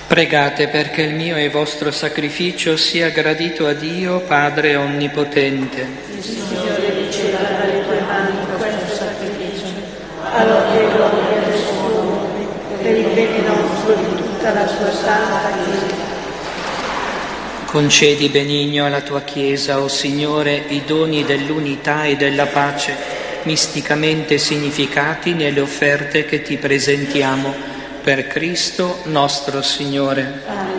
Pregate perché il mio e vostro sacrificio sia gradito a Dio, Padre Onnipotente. Il Signore riceva dalle tue mani questo sacrificio, allora che gloria del suo nome, per il bene nostro e di tutta la sua santa Chiesa. Concedi benigno alla tua Chiesa, o Signore, i doni dell'unità e della pace, misticamente significati nelle offerte che ti presentiamo. Per Cristo nostro Signore. Amen.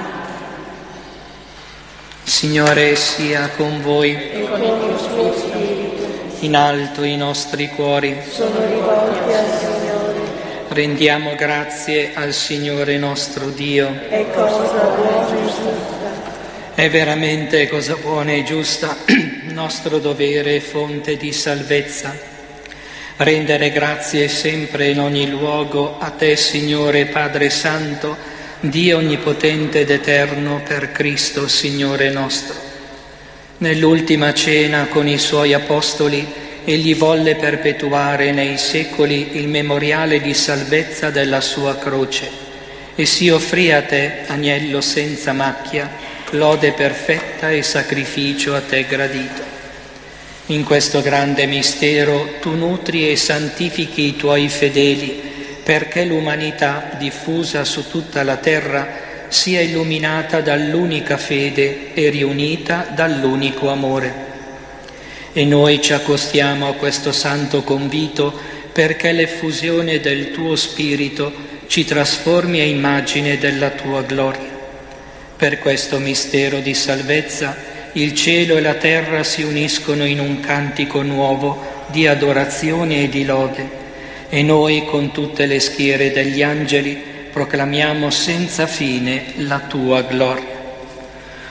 Signore sia con voi. E con il suo spirito In alto i nostri cuori. sono rivolti al Signore. Rendiamo grazie al Signore nostro Dio. È cosa buona e giusta. È veramente cosa buona e giusta, nostro dovere e fonte di salvezza. Rendere grazie sempre in ogni luogo a te, Signore Padre Santo, Dio onnipotente ed eterno, per Cristo, Signore nostro. Nell'ultima cena con i suoi apostoli, egli volle perpetuare nei secoli il memoriale di salvezza della sua croce e si offrì a te, agnello senza macchia, lode perfetta e sacrificio a te gradito. In questo grande mistero tu nutri e santifichi i tuoi fedeli, perché l'umanità, diffusa su tutta la terra, sia illuminata dall'unica fede e riunita dall'unico amore. E noi ci accostiamo a questo santo convito perché l'effusione del tuo Spirito ci trasformi a immagine della tua gloria. Per questo mistero di salvezza il cielo e la terra si uniscono in un cantico nuovo di adorazione e di lode, e noi con tutte le schiere degli angeli proclamiamo senza fine la tua gloria.